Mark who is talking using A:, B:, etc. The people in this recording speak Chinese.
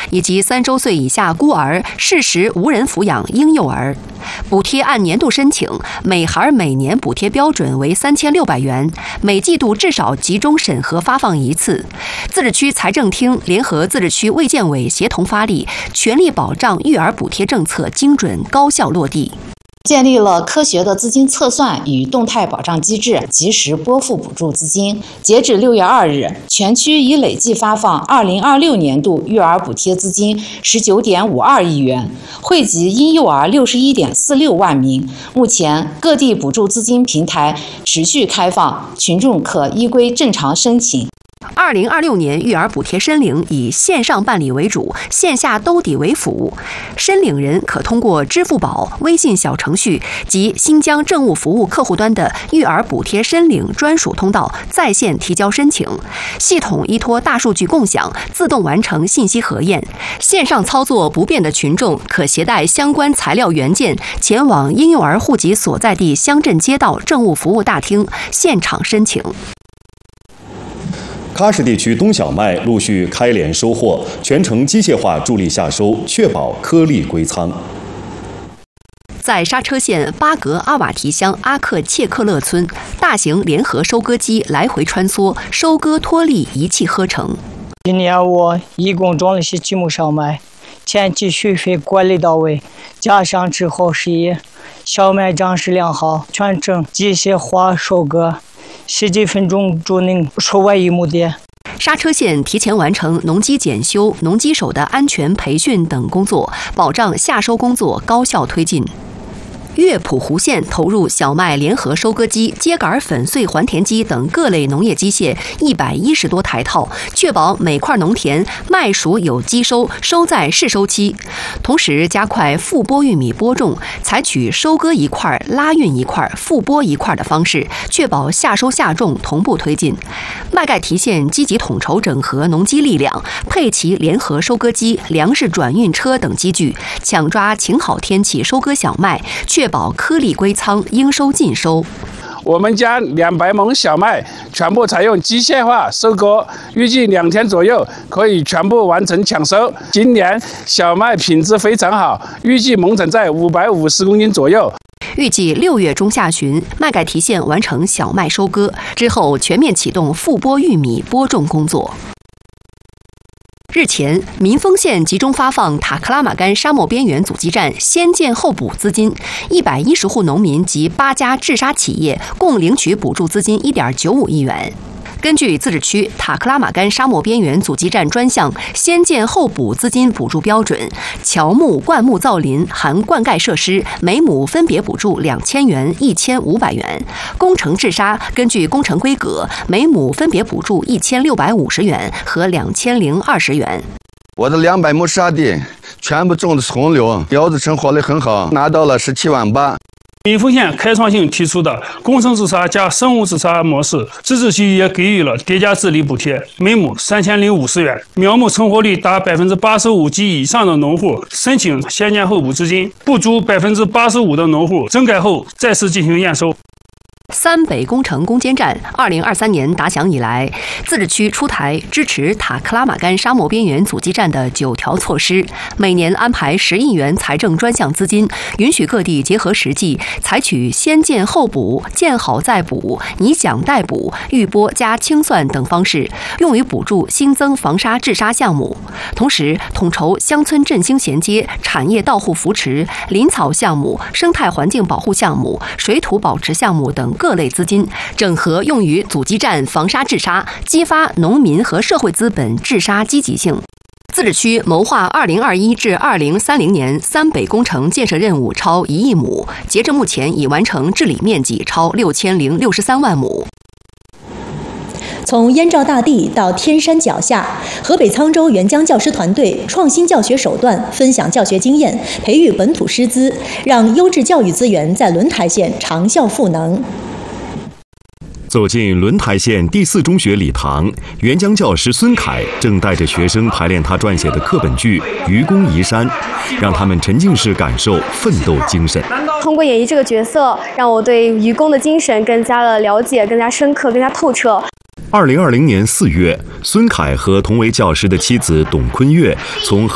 A: 以及3周岁以下孤儿、适时无人抚养婴幼儿。补贴按年度申请，每孩每年补贴标准为3600元，每季度至少集中审核发放一次。自治区财政厅联合自治区卫健委协同发力，全力保障育儿补贴政策精准高效落地。
B: 建立了科学的资金测算与动态保障机制，及时拨付补助资金。截至6月2日，全区已累计发放2026年度育儿补贴资金19.52亿元，惠及婴幼儿61.46万名。目前，各地补助资金平台持续开放，群众可依规正常申请。
A: 2026年育儿补贴申领以线上办理为主，线下兜底为辅。申领人可通过支付宝、微信小程序及新疆政务服务客户端的育儿补贴申领专属通道在线提交申请，系统依托大数据共享，自动完成信息核验。线上操作不便的群众可携带相关材料原件前往婴幼儿户籍所在地乡镇街道政务服务大厅现场申请。
C: 喀什地区冬小麦陆续开镰收获，全程机械化助力下收，确保颗粒归仓。
A: 在刹车县巴格阿瓦提乡阿克切克勒村，大型联合收割机来回穿梭，收割脱粒一气呵成。
D: 今年我一共种了些几亩小麦，前期水肥管理到位，加上之后是以小麦长势良好，全程机械化收割。10几分钟就能收完1亩地。
A: 刹车县提前完成农机检修、农机手的安全培训等工作，保障下收工作高效推进。乐普湖县投入小麦联合收割机、秸秆粉碎还田机等各类农业机械110多台套，确保每块农田麦熟有机收，收在适收期。同时加快复播玉米播种，采取收割一块、拉运一块、复播一块的方式，确保下收下种同步推进。麦盖提县积极统筹整合农机力量，配齐联合收割机、粮食转运车等机具，抢抓晴好天气收割小麦，确保颗粒归仓，应收尽收。
E: 我们将200亩小麦全部采用机械化收割，预计2天左右可以全部完成抢收。今年小麦品质非常好，预计秧产在550公斤左右。
A: 预计6月中下旬，麦盖提县完成小麦收割之后，全面启动复播玉米播种工作。日前，民丰县集中发放塔克拉玛干沙漠边缘阻击战先建后补资金，110户农民及8家治沙企业共领取补助资金1.95亿元。根据自治区塔克拉玛干沙漠边缘阻击战专项先建后补资金补助标准，乔木、灌木造林含灌溉设施每亩分别补助2000元、1500元；工程治沙根据工程规格，每亩分别补助1650元和2020元。
F: 我的200亩沙地全部种的是红柳，苗子生活得很好，拿到了17.8万。
G: 民丰县开创性提出的工程治沙加生物治沙模式，自治区也给予了叠加治理补贴，每亩3050元。苗木成活率达85%及以上的农户申请先建后补资金，不足85%的农户整改后再次进行验收。
A: 三北工程攻坚战2023年打响以来，自治区出台支持塔克拉玛干沙漠边缘阻击战的9条措施，每年安排10亿元财政专项资金，允许各地结合实际，采取先建后补、建好再补、以奖代补、预拨加清算等方式，用于补助新增防沙治沙项目。同时，统筹乡村振兴衔接、产业到户扶持、林草项目、生态环境保护项目、水土保持项目等各类资金，整合用于阻击战、防沙治沙，激发农民和社会资本治沙积极性。自治区谋划2021至2030年三北工程建设任务超1亿亩，截至目前已完成治理面积超6063万亩。
H: 从燕赵大地到天山脚下，河北沧州援疆教师团队创新教学手段，分享教学经验，培育本土师资，让优质教育资源在轮台县长效赋能。
C: 走进轮台县第4中学礼堂，援疆教师孙凯正带着学生排练他撰写的课本剧《愚公移山》，让他们沉浸式感受奋斗精神。
I: 通过演绎这个角色，让我对愚公的精神更加的了解，更加深刻，更加透彻。2020
C: 年4月，孙凯和同为教师的妻子董坤月从